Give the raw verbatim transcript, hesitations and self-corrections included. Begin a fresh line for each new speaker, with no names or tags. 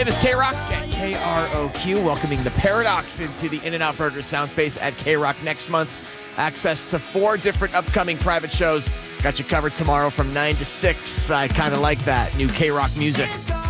This is K-Rock at K R O Q, welcoming the Paradox into the In-N-Out Burger sound space at K-Rock next month. Access to four different upcoming private shows. Got you covered tomorrow from nine to six. I kind of like that. New K-Rock music.